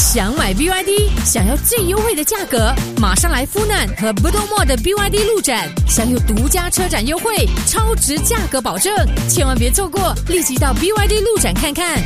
想买 BYD， 想要最优惠的价格，马上来富难和 Bedok 的 BYD 路展，享有独家车展优惠，超值价格保证，千万别错过，立即到 BYD 路展看看。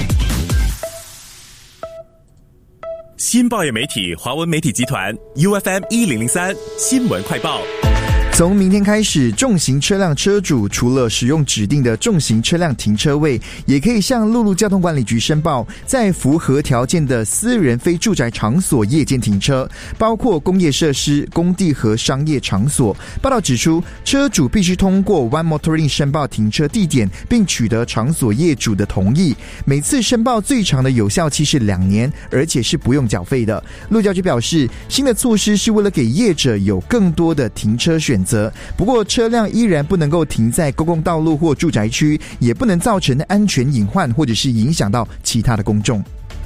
新报业媒体华文媒体集团 UFM 1003新闻快报。 从明天开始，重型车辆车主除了使用指定的重型车辆停车位，也可以向陆路交通管理局申报在符合条件的私人非住宅场所夜间停车，包括工业设施、工地和商业场所。报道指出，车主必须通过 One Motoring 申报停车地点，并取得场所业主的同意。每次申报最长的有效期是2年，而且是不用缴费的。路交局表示，新的措施是为了给业者有更多的停车选择，不过车辆依然不能够停在公共道路或住宅区，也不能造成安全隐患或者是影响到其他的公众。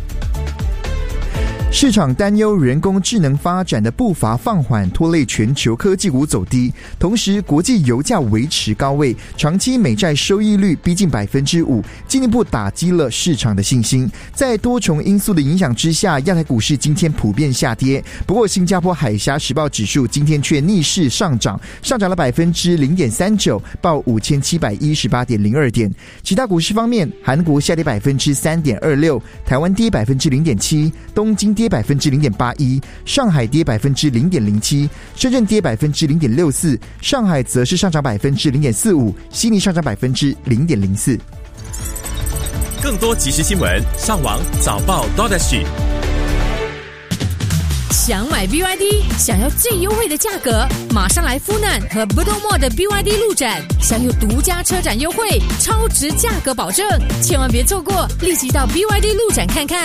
市场担忧人工智能发展的步伐放缓，拖累全球科技股走低。同时，国际油价维持高位，长期美债收益率逼近 5%， 进一步打击了市场的信心。在多重因素的影响之下，亚太股市今天普遍下跌。不过，新加坡海峡时报指数今天却逆势上涨，上涨了 0.39%， 报 5718.02 点。其他股市方面，韩国下跌 3.26%， 台湾跌 0.7%， 东京跌 0.81%， 上海跌 0.07%， 深圳跌 0.64%， 上海则是上涨 0.45%， 悉尼上涨 0.04%。 更多即时新闻，上网早报 .SG。 想买 BYD， 想要最优惠的价格，马上来富难和 Bedok 的 BYD 路展，享有独家车展优惠，超值价格保证，千万别错过，立即到 BYD 路展看看。